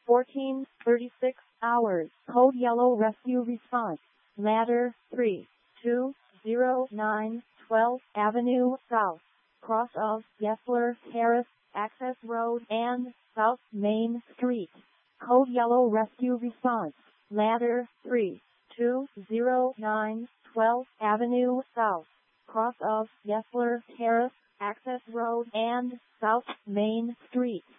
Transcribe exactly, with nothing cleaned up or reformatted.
fourteen thirty-six hours. Code Yellow Rescue Response. Ladder three two zero nine twelfth Avenue South, cross of Gessler Terrace, Access Road and South Main Street. Code Yellow Rescue Response. Ladder three two zero nine twelfth Avenue South, cross of Gessler Terrace, Access Road and South Main Street.